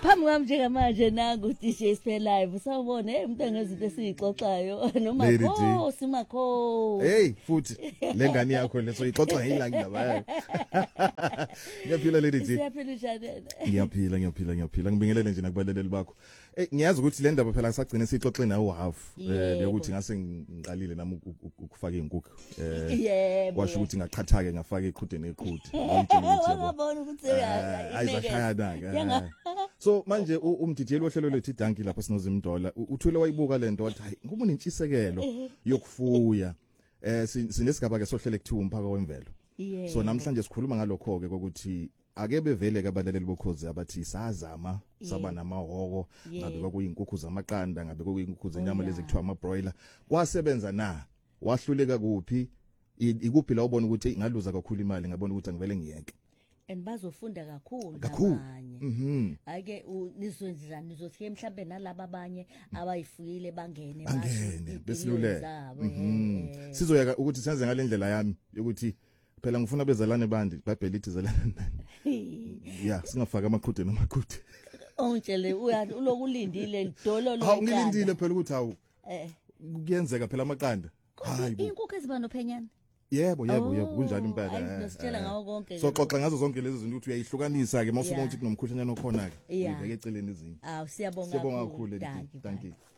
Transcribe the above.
phambi kwami njengamanje nangu DJ Spare Live sawubona umuntu engezinto esixoxayo noma simakho hey futhi lengane yakho leso ixoxa ngilanga indaba ngiyaphila lady G ngiyaphila ngibingelele nje nakubaleleli bakho ngiyazi ukuthi le ndaba phela ngisagcina sixoxe nawe half ukuthi ngase ngiqalile nami ukufaka inkukhu washo ukuthi ngaqhathake ngafaka iqhude neqhude ngiyabona ukuthi ayizashayana so manje umdidiyeli wohlelo lethu idanki lapha sinozimdola uthule wayibuka lento wathi hayi ngoba unentshisekelo yokufuya sinesigaba ke sohlele kuthiwa umphaka wemvelo so namhlanje sikhuluma ngalokho ke ukuthi ake bevele ke abalaleli bokhozi abathi sazama saba namahoko ngabe kwakuyinkukhu zamaqanda ngabe kwakuyinkukhu zenyama lezi kuthiwa ama broiler kwasebenza na wahluleka kuphi ikuphi la ubona ukuthi ngaluza kakhulu imali ngabona ukuthi angivele ngiyeke bazofunda kakhulu nabanye ake nizothiye mhlambe nalabo abanye abayifuyile bangene besiluleka sizoyaka ukuthi senze ngalendlela yami ukuthi phela ngifuna bezalane bandi babhelithi zalana singafaka amaqhude namaqhude ongitshele ulokulindile dolo lo ngilindile phela ukuthi hawu kuyenzeka phela amaqanda hayi inkukhu eziba nophenyana yebo kunjalo impela ayisitshela ngawo konke so xoxa ngazo zonke lezi zinto ukuthi uyayihlukanisa ke mawufuna ukuthi kunomkhuhlanyana okhona ke ubeke eceleni izinto siyabonga kakhulu thank you